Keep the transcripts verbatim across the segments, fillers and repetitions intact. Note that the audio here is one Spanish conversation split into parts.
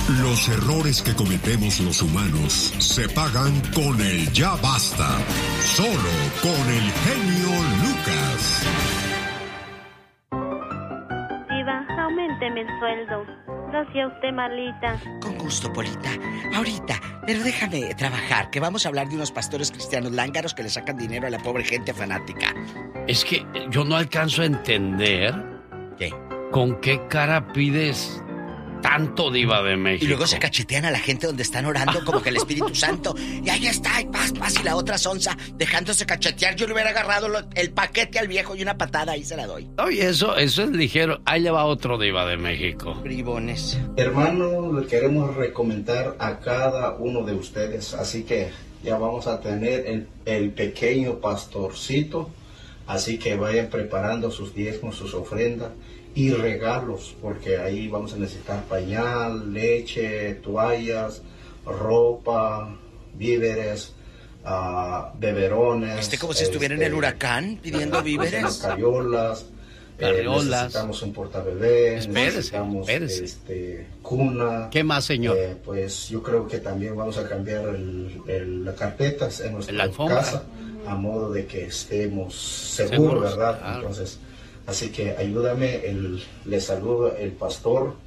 Los errores que cometemos los humanos se pagan con el ya basta. Solo con el genio Lucas. Diva, auménteme el sueldo. No sea usted malita. Con gusto, Polita. Ahorita, pero déjame trabajar, que vamos a hablar de unos pastores cristianos lángaros que le sacan dinero a la pobre gente fanática. Es que yo no alcanzo a entender... ¿Qué? ¿Con qué cara pides tanto, Diva de México? Y luego se cachetean a la gente donde están orando como que el Espíritu Santo. Y ahí está, y paz, paz, y la otra sonza dejándose cachetear. Yo le hubiera agarrado lo, el paquete al viejo y una patada, ahí se la doy. Oye, eso, eso es ligero. Ahí le va otro, Diva de México. Bribones. Hermano, le queremos recomendar a cada uno de ustedes. Así que ya vamos a tener el, el pequeño pastorcito. Así que vayan preparando sus diezmos, sus ofrendas y regalos, porque ahí vamos a necesitar pañal, leche, toallas, ropa, víveres, uh, beberones. Este como si este, estuviera en el huracán pidiendo víveres. Carriolas, Carriolas. Eh, necesitamos un portabebé, espérese, necesitamos espérese. Este, cuna. ¿Qué más, señor? Eh, pues yo creo que también vamos a cambiar el, el, las carpetas en nuestra casa, a modo de que estemos seguros, seguros ¿verdad? Claro. Entonces, así que ayúdame, el, le saludo el pastor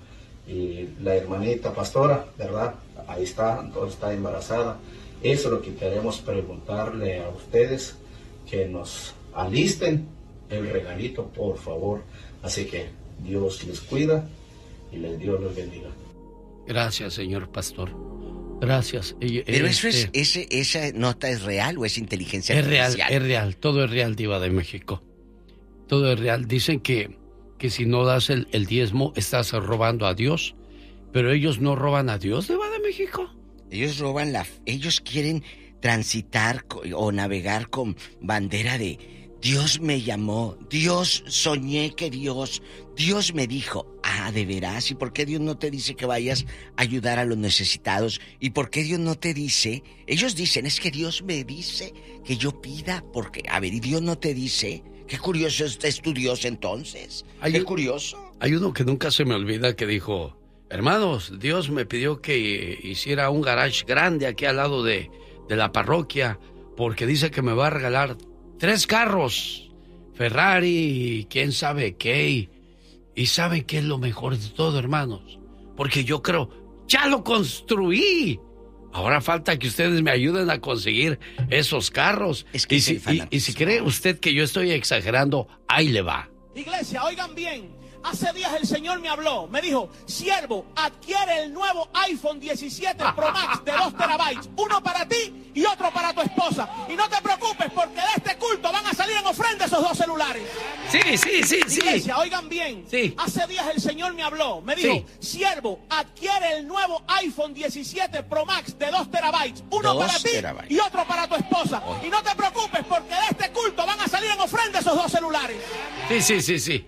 y la hermanita pastora, ¿verdad? Ahí está, entonces está embarazada. Eso es lo que queremos preguntarle a ustedes, que nos alisten el regalito, por favor. Así que Dios les cuida y les Dios les bendiga. Gracias, señor pastor. Gracias. Pero eso es, ese, ¿esa nota es real o es inteligencia es artificial? Real, es real, todo es real, Diva de México. Todo es real. Dicen que, que si no das el, el diezmo, estás robando a Dios. Pero ellos no roban a Dios, Diva de México. Ellos roban la... Ellos quieren transitar o navegar con bandera de... Dios me llamó, Dios soñé que Dios, Dios me dijo. Ah, ¿de veras? ¿Y por qué Dios no te dice que vayas a ayudar a los necesitados? ¿Y por qué Dios no te dice? Ellos dicen, es que Dios me dice que yo pida, porque... A ver, ¿y Dios no te dice? Qué curioso es tu Dios entonces. Hay Qué un, curioso. Hay uno que nunca se me olvida que dijo, hermanos, Dios me pidió que hiciera un garage grande aquí al lado de, de la parroquia, porque dice que me va a regalar tres carros, Ferrari y quién sabe qué. Y, y ¿saben qué es lo mejor de todo, hermanos? Porque yo creo, ya lo construí. Ahora falta que ustedes me ayuden a conseguir esos carros. Es que y, si, y, y si cree usted que yo estoy exagerando, ahí le va. Iglesia, oigan bien. Hace días el Señor me habló, me dijo, siervo, adquiere el nuevo iPhone diecisiete Pro Max de dos terabytes, uno para ti y otro para tu esposa. Y no te preocupes porque de este culto van a salir en ofrenda esos dos celulares. Sí, sí, sí, sí. Iglesia, oigan bien. Sí. Hace días el Señor me habló, me dijo, sí. siervo, adquiere el nuevo iPhone diecisiete Pro Max de dos terabytes, uno dos para ti terabytes. y otro para tu esposa. Oh. Y no te preocupes porque de este culto van a salir en ofrenda esos dos celulares. Sí, sí, sí, sí.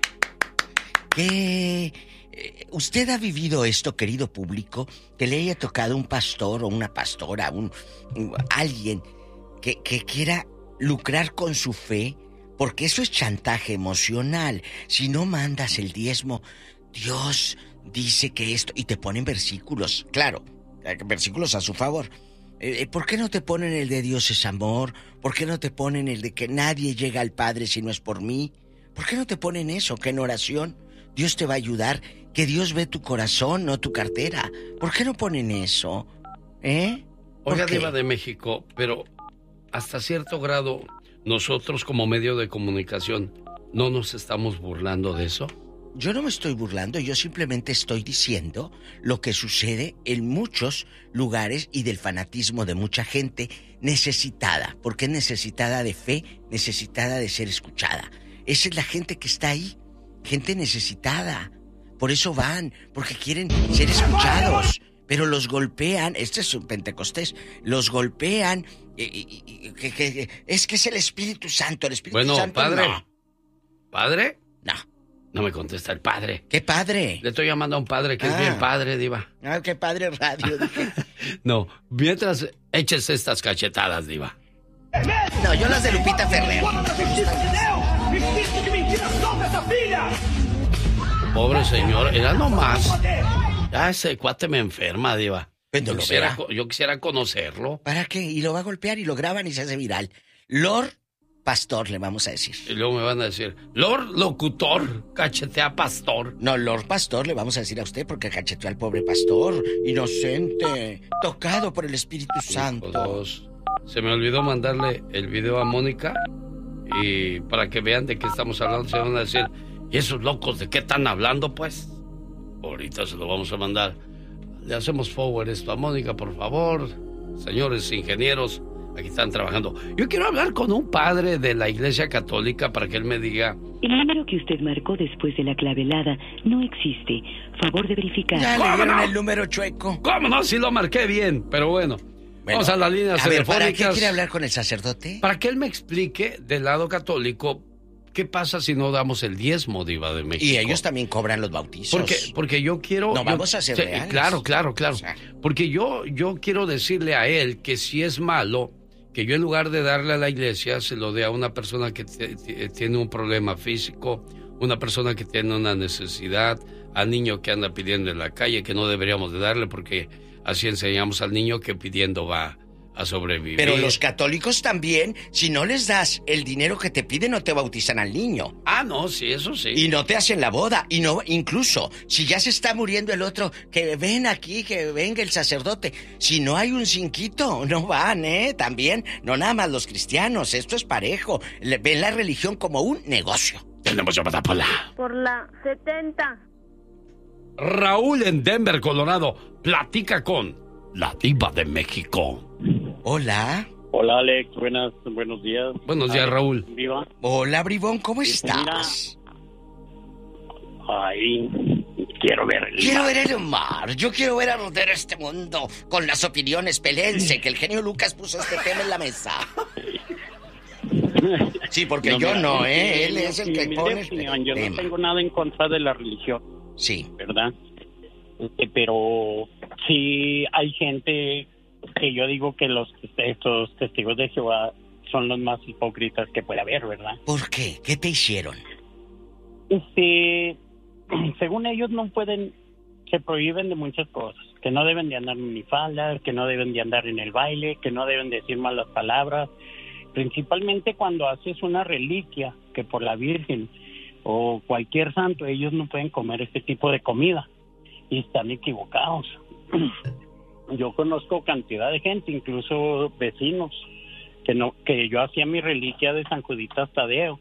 ¿Qué? ¿Usted ha vivido esto, querido público? Que le haya tocado un pastor o una pastora, un, un alguien que, que quiera lucrar con su fe, porque eso es chantaje emocional. Si no mandas el diezmo, Dios dice que esto... Y te ponen versículos, claro, versículos a su favor. Eh, ¿Por qué no te ponen el de Dios es amor? ¿Por qué no te ponen el de que nadie llega al Padre si no es por mí? ¿Por qué no te ponen eso? Que en oración Dios te va a ayudar, que Dios ve tu corazón, no tu cartera. ¿Por qué no ponen eso? ¿Eh? Oiga, Diva de México, pero hasta cierto grado, nosotros como medio de comunicación, ¿no nos estamos burlando de eso? Yo no me estoy burlando, yo simplemente estoy diciendo lo que sucede en muchos lugares y del fanatismo de mucha gente necesitada, porque es necesitada de fe, necesitada de ser escuchada. Esa es la gente que está ahí, gente necesitada. Por eso van, porque quieren ser escuchados. Pero los golpean, este es un Pentecostés, los golpean. Y, y, y, que, que, es que es el Espíritu Santo, el Espíritu bueno, Santo. Padre, no. ¿Padre? No. No me contesta el padre. ¿Qué padre? Le estoy llamando a un padre que ah. es bien padre, Diva. Ah, qué padre radio, dije. No, mientras eches estas cachetadas, Diva. No, yo las de Lupita Ferrer. Pobre señor, era nomás. Ah, ese cuate me enferma, diva. Pues no yo, lo quisiera, verá. yo quisiera conocerlo. ¿Para qué? Y lo va a golpear y lo graban y se hace viral. Lord Pastor, le vamos a decir. Y luego me van a decir, Lord Locutor, cachetea Pastor. No, Lord Pastor le vamos a decir a usted porque cacheteó al pobre pastor, inocente, tocado por el Espíritu Santo. Dos. Se me olvidó mandarle el video a Mónica y para que vean de qué estamos hablando, se van a decir, ¿y esos locos de qué están hablando, pues? Ahorita se lo vamos a mandar. Le hacemos forward esto a Mónica, por favor. Señores ingenieros, aquí están trabajando. Yo quiero hablar con un padre de la Iglesia Católica para que él me diga... El número que usted marcó después de la clavelada no existe. Favor de verificar. Ya le dieron no? el número chueco. ¿Cómo no? Sí lo marqué bien, pero bueno. bueno vamos a las líneas a ver, telefónicas. ¿para qué quiere hablar con el sacerdote? Para que él me explique del lado católico qué pasa si no damos el diezmo, diva de México. Y ellos también cobran los bautizos. Porque, porque yo quiero... No, yo, vamos a ser sí, reales. Claro, claro, claro. O sea, porque yo, yo quiero decirle a él que si es malo... que yo en lugar de darle a la iglesia se lo dé a una persona que t- t- tiene un problema físico, una persona que tiene una necesidad, al niño que anda pidiendo en la calle, que no deberíamos de darle porque así enseñamos al niño que pidiendo va a sobrevivir. Pero los católicos también, si no les das el dinero que te piden, no te bautizan al niño. Ah, no, sí, eso sí. Y no te hacen la boda. Y no, incluso, si ya se está muriendo el otro, que ven aquí, que venga el sacerdote. Si no hay un cinquito, no van, ¿eh? También, no nada más los cristianos, esto es parejo. Le, ven la religión como un negocio. Tenemos llamada por la... Por la setenta. Raúl en Denver, Colorado, platica con la diva de México. Hola. Hola, Alex. Buenas, buenos días. Buenos días, Alex, Raúl. Viva. Hola, Bribón, ¿cómo Sí, estás? Ay, quiero ver el Quiero mar. ver el mar. Yo quiero ver arder este mundo con las opiniones. Pelense, que el genio Lucas puso este tema en la mesa. Sí, porque No, yo mira, no, mi- ¿eh? Él mi- es el mi que humilde pone opinión, el yo tema. no tengo nada en contra de la religión, Sí. ¿verdad? Este, pero sí hay gente que yo digo que los estos testigos de Jehová son los más hipócritas que puede haber, ¿verdad? ¿Por qué? ¿Qué te hicieron? Este, según ellos no pueden, se prohíben de muchas cosas, que no deben de andar en minifaldas, que no deben de andar en el baile, que no deben decir malas palabras, principalmente cuando haces una reliquia, que por la Virgen o cualquier santo, ellos no pueden comer este tipo de comida, y están equivocados. Yo conozco cantidad de gente, incluso vecinos, que no, que yo hacía mi reliquia de San Juditas Tadeo,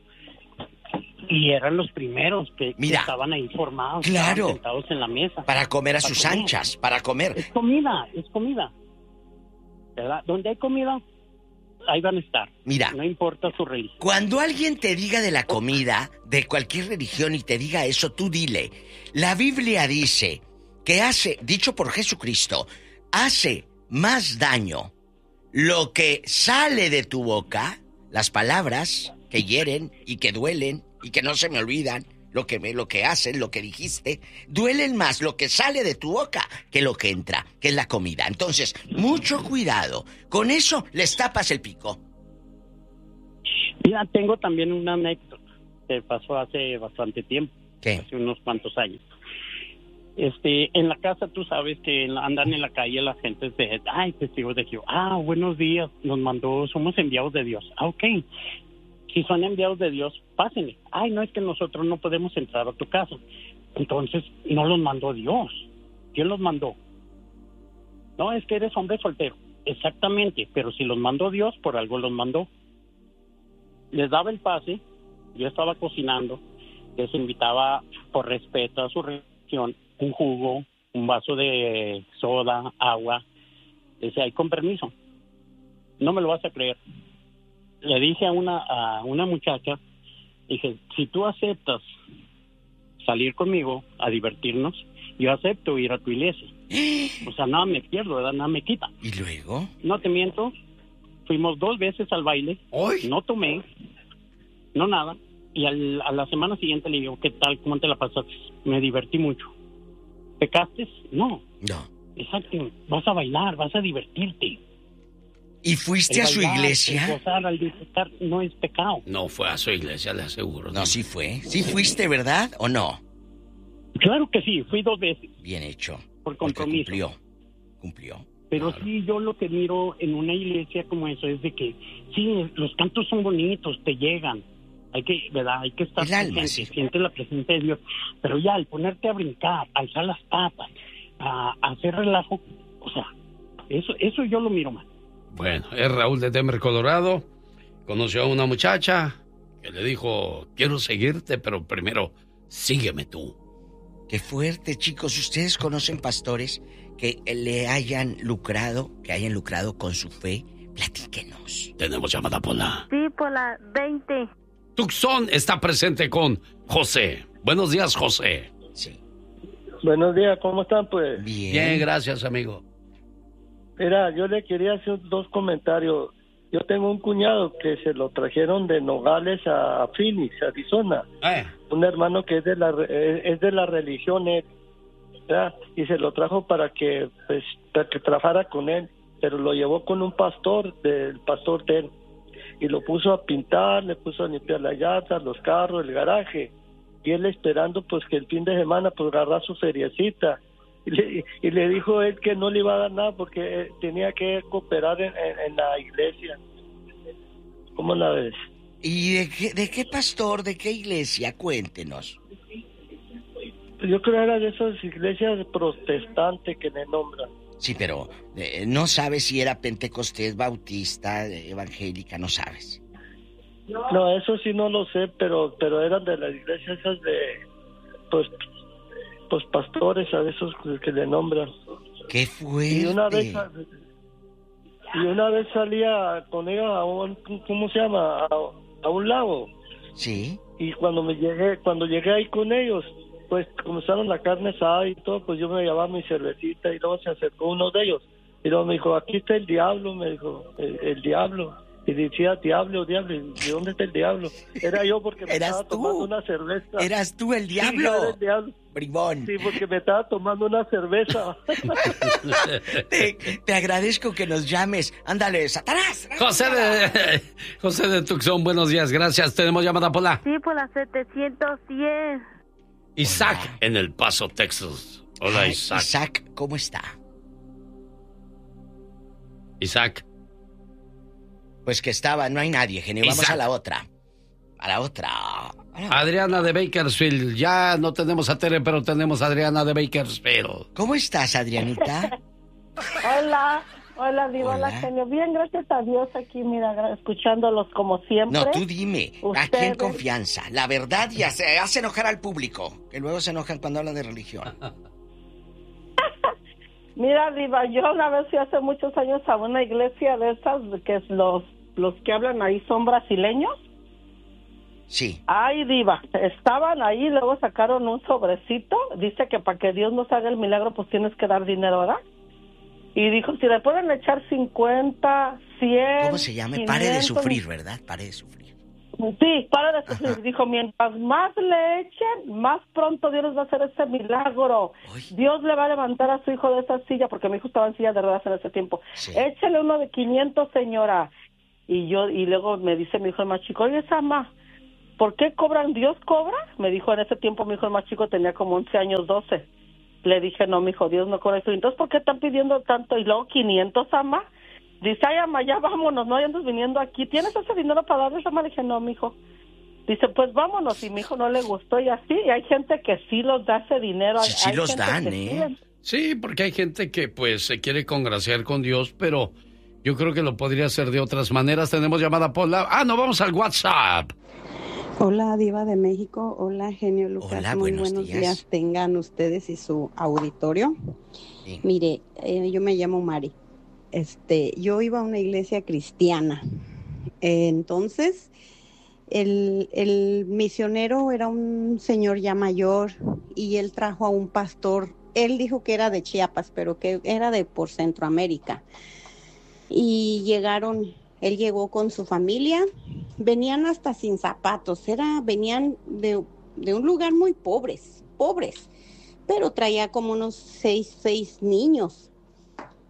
y eran los primeros que, Mira, que estaban ahí formados, claro, estaban sentados en la mesa. Para comer a Para sus comer. anchas, para comer. Es comida, es comida. ¿Verdad? Donde hay comida, ahí van a estar. Mira, no importa su religión. Cuando alguien te diga de la comida, de cualquier religión, y te diga eso, tú dile, la Biblia dice que hace, dicho por Jesucristo, hace más daño lo que sale de tu boca, las palabras que hieren y que duelen y que no se me olvidan, lo que me, lo que hacen, lo que dijiste, duelen más lo que sale de tu boca que lo que entra, que es la comida. Entonces, mucho cuidado. Con eso les tapas el pico. Mira, tengo también una anécdota que pasó hace bastante tiempo. ¿Qué? Hace unos cuantos años. Este, en la casa tú sabes que andan en la calle las gentes de, ay, testigos de Jehová, ah, buenos días, nos mandó, somos enviados de Dios. Ah, ok. Si son enviados de Dios, pásenle. Ay, no, es que nosotros no podemos entrar a tu casa. Entonces, no los mandó Dios. ¿Quién los mandó? No, es que eres hombre soltero. Exactamente, pero si los mandó Dios, por algo los mandó. Les daba el pase, yo estaba cocinando, les invitaba por respeto a su religión un jugo, un vaso de soda, agua. Decía, ay, con permiso. No me lo vas a creer. Le dije a una a una muchacha, dije, si tú aceptas salir conmigo a divertirnos, yo acepto ir a tu iglesia. O sea, nada me pierdo, ¿verdad? Nada me quita. ¿Y luego? No te miento, fuimos dos veces al baile, ¿Hoy? no tomé, no nada, y al, a la semana siguiente le digo, ¿qué tal? ¿Cómo te la pasaste? Me divertí mucho. ¿Pecaste? No. No. Exacto, vas a bailar, vas a divertirte. ¿Y fuiste El a su bailar, iglesia? el gozar, al disfrutar, no es pecado. No fue a su iglesia, le aseguro. No, sí fue. ¿Sí fuiste, verdad o no? Claro que sí, fui dos veces. Bien hecho. por compromiso. Porque cumplió, cumplió. Pero claro. Sí, yo lo que miro en una iglesia como eso es de que, sí, los cantos son bonitos, te llegan. Hay que, ¿verdad? Hay que estar el alma, presente, sí. siente la presencia de Dios. Pero ya, al ponerte a brincar, a alzar las patas, a, a hacer relajo, o sea, eso, eso yo lo miro mal. Bueno, es Raúl de Denver, Colorado. Conoció a una muchacha que le dijo, quiero seguirte, pero primero, sígueme tú. Qué fuerte, chicos. ¿Ustedes conocen pastores que le hayan lucrado, que hayan lucrado con su fe? Platíquenos. Tenemos llamada, Pola. Sí, Pola, veinte. Tucson está presente con José. Buenos días, José. Sí. Buenos días, ¿cómo están, pues? Bien. Bien, gracias, amigo. Mira, yo le quería hacer dos comentarios. Yo tengo un cuñado que se lo trajeron de Nogales a Phoenix, Arizona. Eh. Un hermano que es de la es de la religión, ¿verdad? Y se lo trajo para que pues para que trabajara con él, pero lo llevó con un pastor, del pastor de él, y lo puso a pintar, le puso a limpiar las llantas, los carros, el garaje, y él esperando pues que el fin de semana pues agarrar su feriecita. Y le, y le dijo él que no le iba a dar nada porque tenía que cooperar en, en, en la iglesia. ¿Cómo la ves? ¿Y de qué, de qué pastor, de qué iglesia? Cuéntenos. Yo creo que era de esas iglesias protestantes que le nombran. Sí, pero eh, no sabes si era pentecostés, bautista, evangélica, no sabes. No, eso sí no lo sé, pero pero eran de las iglesias esas de, pues, pues pastores, a esos que le nombran. ¡Qué fuerte! Y una vez, y una vez salía con ellos a un, ¿cómo se llama? A, a un lago. Sí. Y cuando me llegué, cuando llegué ahí con ellos, pues comenzaron la carne asada y todo, pues yo me llevaba mi cervecita y luego se acercó uno de ellos. Y luego me dijo, aquí está el diablo, me dijo, el, el diablo. Y decía, diablo, diablo, ¿de dónde está el diablo? Era yo porque me estaba tú? tomando una cerveza. ¿Eras tú el diablo? Sí, yo era el diablo. Bribón. Sí, porque me estaba tomando una cerveza. te, te agradezco que nos llames. Ándale, Satanás. José de, José de Tucson, buenos días, gracias. Tenemos llamada, Pola. Sí, Pola, setecientos diez. Isaac, Hola. en El Paso, Texas. Hola, Ay, Isaac. Isaac, ¿cómo está? Isaac. Pues que estaba, no hay nadie, genio. Vamos Isaac. a la otra. A la otra. A la... Adriana de Bakersfield. Ya no tenemos a Tere, pero tenemos a Adriana de Bakersfield. ¿Cómo estás, Adrianita? Hola, hola, Diva, hola, genio. Bien, gracias a Dios aquí, mira, escuchándolos como siempre. No, tú dime, Ustedes... aquí en confianza. La verdad ya se hace enojar al público, que luego se enojan cuando hablan de religión. Mira, Diva, yo una vez fui hace muchos años a una iglesia de esas, que es los, los que hablan ahí son brasileños. Sí. Ay, Diva, estaban ahí, luego sacaron un sobrecito, dice que para que Dios nos haga el milagro, pues tienes que dar dinero, ¿verdad? Y dijo, si le pueden echar cincuenta, cien... ¿Cómo se llama? Pare de sufrir, ¿verdad? Pare de sufrir. Sí, pare de sufrir. Ajá. Dijo, mientras más le echen, más pronto Dios les va a hacer ese milagro. Uy. Dios le va a levantar a su hijo de esa silla, porque mi hijo estaba en silla de ruedas en ese tiempo. Sí. Échale uno de quinientos, señora. Y yo, y luego me dice mi hijo el más chico, oye, Sama, ¿por qué cobran? ¿Dios cobra? Me dijo en ese tiempo, mi hijo el más chico tenía como once años, doce. Le dije, no, mi hijo, Dios no cobra eso. Entonces, ¿por qué están pidiendo tanto? Y luego, ¿quinientos, Ama? Dice, ay, Ama, ya vámonos, no andes viniendo aquí. ¿Tienes ese dinero para darles, Ama? Le dije, no, mi hijo. Dice, pues vámonos. Y mi hijo no le gustó y así. Y hay gente que sí los da ese dinero. Sí, sí hay los gente dan, que ¿eh? sí. Sí, porque hay gente que pues se quiere congraciar con Dios, pero yo creo que lo podría hacer de otras maneras. Tenemos llamada, Pola. Ah, no, vamos al WhatsApp. Hola, Diva de México. Hola, genio Lucas. Hola, muy buenos buenos días. días tengan ustedes y su auditorio. Sí. Mire, eh, yo me llamo Mari. Este, yo iba a una iglesia cristiana. Eh, entonces, el, el misionero era un señor ya mayor y él trajo a un pastor. Él dijo que era de Chiapas, pero que era de por Centroamérica. Y llegaron, él llegó con su familia. Venían hasta sin zapatos, era, venían de, de un lugar muy pobres, pobres, pero traía como unos seis, seis niños.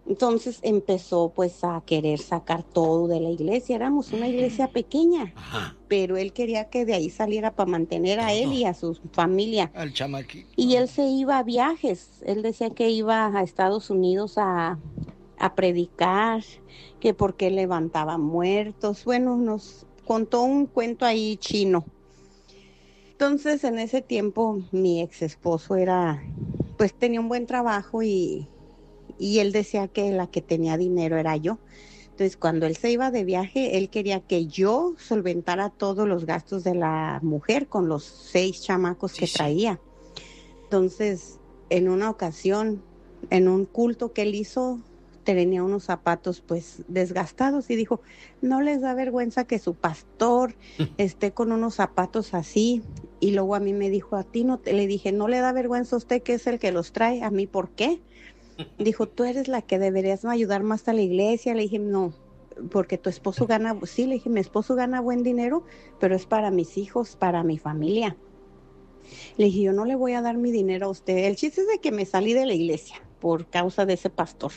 Entonces empezó pues a querer sacar todo de la iglesia. Éramos una iglesia pequeña, Ajá. pero él quería que de ahí saliera para mantener a él y a su familia. Al chamaquito. Y él se iba a viajes. Él decía que iba a Estados Unidos a, a predicar, que porque levantaba muertos. Bueno, nos contó un cuento ahí chino. Entonces, en ese tiempo, mi ex esposo era, pues tenía un buen trabajo y, y él decía que la que tenía dinero era yo. Entonces, cuando él se iba de viaje, él quería que yo solventara todos los gastos de la mujer con los seis chamacos Sí, que sí. traía. Entonces, en una ocasión, en un culto que él hizo, tenía unos zapatos pues desgastados y dijo, no les da vergüenza que su pastor esté con unos zapatos así. Y luego a mí me dijo, a ti no, te... le dije, no le da vergüenza a usted que es el que los trae, a mí, ¿por qué? Dijo, tú eres la que deberías ayudar más a la iglesia. Le dije, no, porque tu esposo gana, sí, le dije, mi esposo gana buen dinero, pero es para mis hijos, para mi familia. Le dije, yo no le voy a dar mi dinero a usted. El chiste es de que me salí de la iglesia por causa de ese pastor.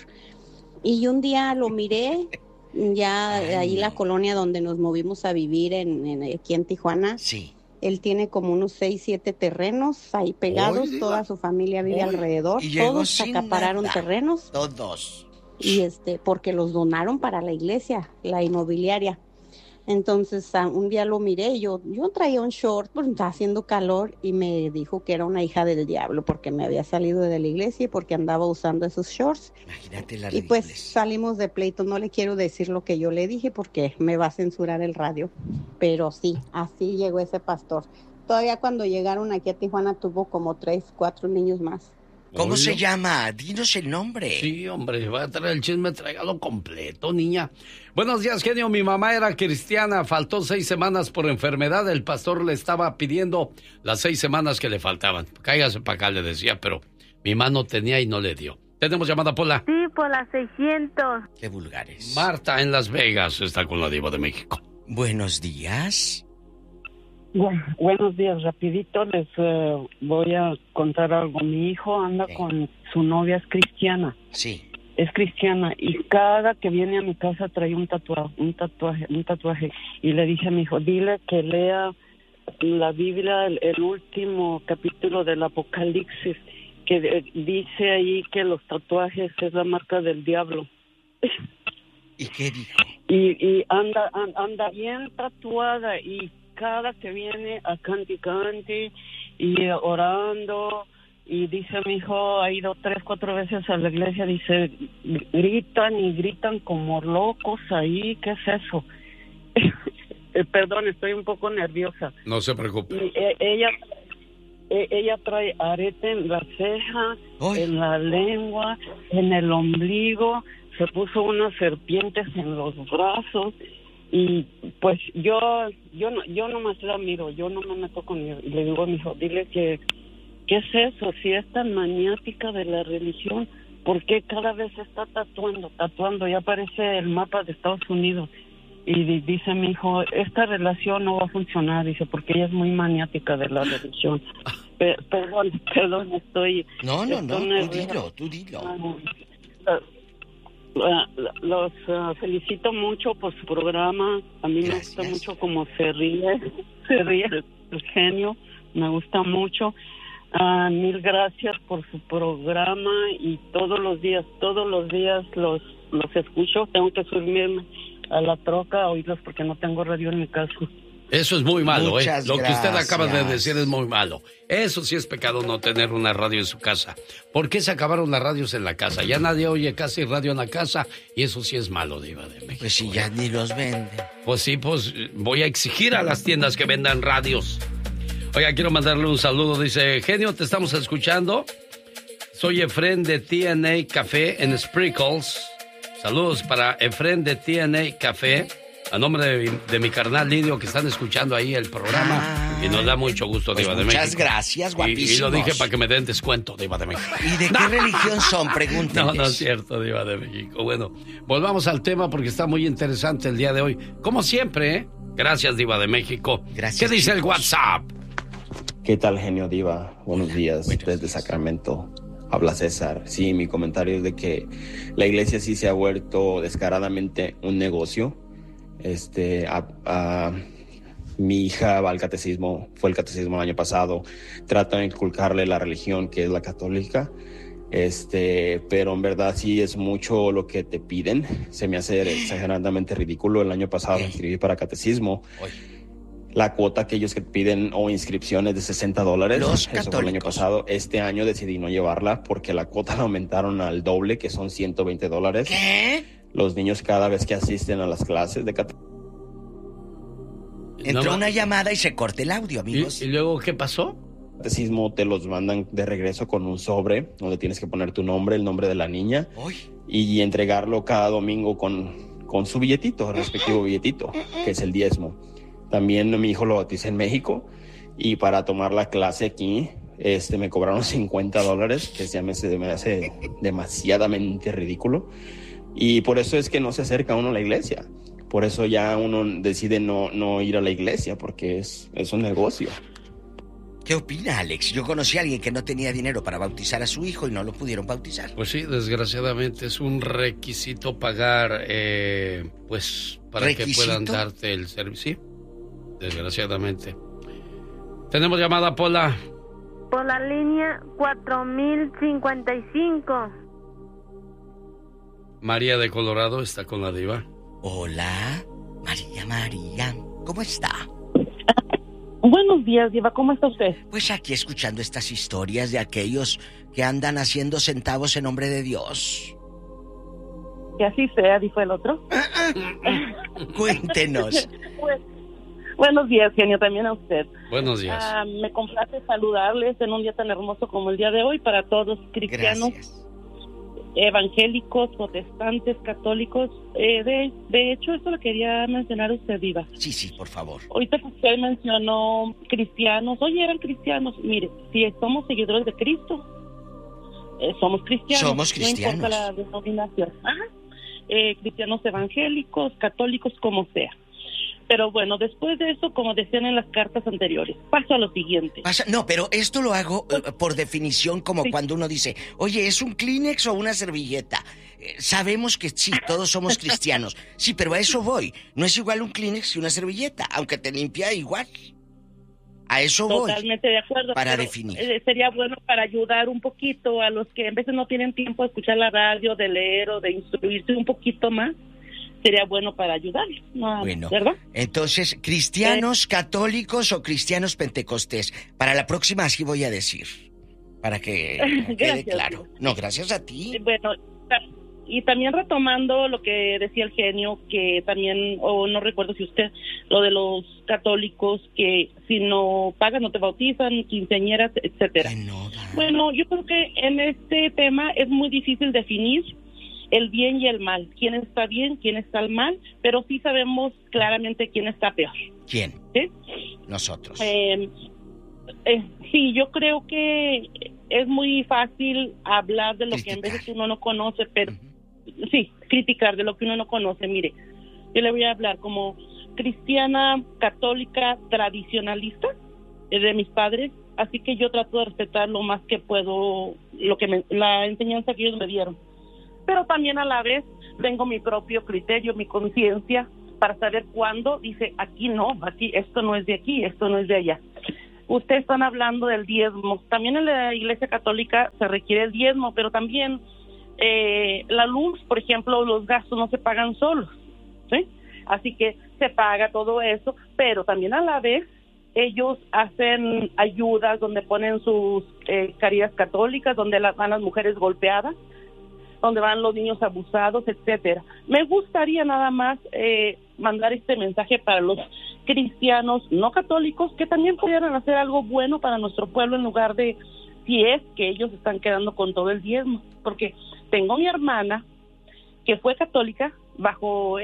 Y un día lo miré, ya ahí la colonia donde nos movimos a vivir, en, en aquí en Tijuana. Sí. Él tiene como unos seis, siete terrenos ahí pegados, Oy, toda su familia vive Oy, alrededor, y llegó todos sin acapararon nada. terrenos. Todos. Y este, porque los donaron para la iglesia, la inmobiliaria. Entonces, a- un día lo miré, yo, yo traía un short, porque estaba haciendo calor, y me dijo que era una hija del diablo, porque me había salido de la iglesia y porque andaba usando esos shorts. Imagínate la Y pues ridiculez. salimos de pleito, no le quiero decir lo que yo le dije porque me va a censurar el radio, pero sí, así llegó ese pastor. Todavía cuando llegaron aquí a Tijuana tuvo como tres, cuatro niños más. ¿Cómo Oilo. se llama? Dinos el nombre. Sí, hombre, va a traer el chisme, tráigalo completo, niña. Buenos días, genio. Mi mamá era cristiana, faltó seis semanas por enfermedad. El pastor le estaba pidiendo las seis semanas que le faltaban. Cáigase para acá, le decía, pero mi mamá no tenía y no le dio. Tenemos llamada, Pola. Sí, por las seiscientos. Qué vulgares. Marta en Las Vegas está con la Diva de México. Buenos días. Bueno, buenos días, rapidito les eh, voy a contar algo. Mi hijo anda Sí. con su novia, es cristiana, Sí. es cristiana y cada que viene a mi casa trae un tatuaje, un tatuaje, un tatuaje. Y le dije a mi hijo, dile que lea la Biblia, el, el último capítulo del Apocalipsis, que eh, dice ahí que los tatuajes es la marca del diablo. ¿Y qué dijo? Y, y anda, an- anda bien tatuada y cada que viene a canti canti y orando y dice mi hijo ha ido tres cuatro veces a la iglesia, dice gritan y gritan como locos ahí, ¿qué es eso? Eh, perdón, estoy un poco nerviosa. No se preocupe. Y, eh, ella eh, ella trae arete en la ceja, Ay. en la lengua, en el ombligo, se puso unas serpientes en los brazos. Y pues yo yo no yo nomás la miro, yo no me meto con él. Y le digo a mi hijo, dile que ¿qué es eso? Si es tan maniática de la religión, ¿por qué cada vez se está tatuando, tatuando? Ya aparece el mapa de Estados Unidos. Y di- dice mi hijo, esta relación no va a funcionar, dice, porque ella es muy maniática de la religión. Pe- perdón, perdón, estoy... No, no, no, estoy tú nerviosa. dilo, tú dilo. Ah, ah, los ah, felicito mucho por su programa. A mí Gracias. me gusta mucho cómo se ríe, se ríe el, el genio, me gusta mucho. Ah, mil gracias por su programa y todos los días, todos los días los los escucho. Tengo que subirme a la troca a oírlos porque no tengo radio en mi casa. Eso es muy malo, ¿eh? Muchas Lo que usted acaba de gracias. decir es muy malo. Eso sí es pecado, no tener una radio en su casa. ¿Por qué se acabaron las radios en la casa? Ya nadie oye casi radio en la casa y eso sí es malo, Diva de México. Pues si ya ni los venden. Pues sí, pues voy a exigir a las tiendas que vendan radios. Oiga, quiero mandarle un saludo. Dice, genio, te estamos escuchando. Soy Efren de T N A Café en Sprinkles. Saludos para Efren de T N A Café. A nombre de, mi- de mi carnal Lidio, que están escuchando ahí el programa. Ah. Y nos da mucho gusto, Pues Diva de muchas México. gracias, Y, y guapísimos. lo dije para que me den descuento, Diva de México. ¿Y de qué religión son? Pregúntenles. No, no es cierto, Diva de México. Bueno, volvamos al tema porque está muy interesante el día de hoy. Como siempre, ¿eh? Gracias, Diva de México. Gracias, ¿Qué dice el chicos. WhatsApp? ¿Qué tal, genio Diva? Buenos días buenos desde días. Sacramento. Habla César. Sí, mi comentario es de que la iglesia sí se ha vuelto descaradamente un negocio. Este, a, a, mi hija va al catecismo, fue el catecismo el año pasado, tratan de inculcarle la religión que es la católica, este, pero en verdad sí es mucho lo que te piden. Se me hace exageradamente ridículo. El año pasado me inscribí para catecismo. La cuota que ellos que piden o inscripciones de sesenta dólares, Los eso fue el año pasado. Este año decidí no llevarla porque la cuota la aumentaron al doble, que son ciento veinte dólares. ¿Qué? Los niños cada vez que asisten a las clases de catecismo. Entró no, una llamada y se corta el audio, amigos. ¿Y, y luego qué pasó? Catecismo te los mandan de regreso con un sobre donde tienes que poner tu nombre, el nombre de la niña, Uy. y entregarlo cada domingo con, con su billetito, el respectivo billetito, que es el diezmo. También mi hijo lo bauticé en México y para tomar la clase aquí este, me cobraron cincuenta dólares, que se me, se me hace demasiadamente ridículo. Y por eso es que no se acerca uno a la iglesia. Por eso ya uno decide no, no ir a la iglesia, porque es, es un negocio. ¿Qué opina, Alex? Yo conocí a alguien que no tenía dinero para bautizar a su hijo y no lo pudieron bautizar. Pues sí, desgraciadamente es un requisito pagar, eh, pues, para ¿Requisito? que puedan darte el servicio. Sí, desgraciadamente. Tenemos llamada, Pola. Por la línea cuatro mil cincuenta y cinco. María de Colorado está con la diva. Hola, María, María, ¿cómo está? Buenos días, diva, ¿cómo está usted? Pues aquí escuchando estas historias de aquellos que andan haciendo centavos en nombre de Dios. Que así sea, dijo el otro. Cuéntenos. Pues, buenos días, genio, también a usted. Buenos días. Ah, me complace saludarles en un día tan hermoso como el día de hoy para todos cristianos. Gracias. Evangélicos, protestantes, católicos. Eh, de, de hecho, eso lo quería mencionar usted, diva. Sí, sí, por favor. Ahorita que usted mencionó cristianos, oye, eran cristianos. Mire, si somos seguidores de Cristo, eh, somos cristianos. Somos cristianos. No importa la denominación. Ajá. Eh, cristianos evangélicos, católicos, como sea. Pero bueno, después de eso, como decían en las cartas anteriores, paso a lo siguiente. Pasa, no, pero esto lo hago eh, por definición, como sí. Cuando uno dice, oye, ¿es un Kleenex o una servilleta? Eh, sabemos que sí, todos somos cristianos. Sí, pero a eso voy. No es igual un Kleenex que una servilleta, aunque te limpia igual. A eso voy. Totalmente de acuerdo. Para definir. Eh, sería bueno para ayudar un poquito a los que en veces no tienen tiempo de escuchar la radio, de leer o de instruirse un poquito más. Sería bueno para ayudarles, ¿no? Bueno, ¿verdad? Entonces, ¿cristianos eh, católicos o cristianos pentecostés? Para la próxima así voy a decir, para que quede claro. No, gracias a ti. Bueno, y también retomando lo que decía el genio, que también, o no recuerdo si usted, lo de los católicos que si no pagan no te bautizan, quinceañeras, etcétera. No, bueno, yo creo que en este tema es muy difícil definir el bien y el mal, quién está bien, quién está mal, pero sí sabemos claramente quién está peor. ¿Quién? ¿Sí? Nosotros. Eh, eh, sí, yo creo que es muy fácil hablar de lo criticar. Que en veces uno no conoce, pero uh-huh. sí, criticar de lo que uno no conoce. Mire, yo le voy a hablar como cristiana, católica, tradicionalista, eh, de mis padres, así que yo trato de respetar lo más que puedo, lo que me, la enseñanza que ellos me dieron. Pero también a la vez tengo mi propio criterio, mi conciencia, para saber cuándo dice, aquí no, aquí esto no es de aquí, esto no es de allá. Ustedes están hablando del diezmo. También en la Iglesia Católica se requiere el diezmo, pero también eh, la luz, por ejemplo, los gastos no se pagan solos, ¿sí? Así que se paga todo eso, pero también a la vez ellos hacen ayudas donde ponen sus eh, caridades católicas, donde la, van las mujeres golpeadas, donde van los niños abusados, etcétera. Me gustaría nada más eh, mandar este mensaje para los cristianos no católicos que también pudieran hacer algo bueno para nuestro pueblo en lugar de si es que ellos están quedando con todo el diezmo. Porque tengo mi hermana que fue católica bajo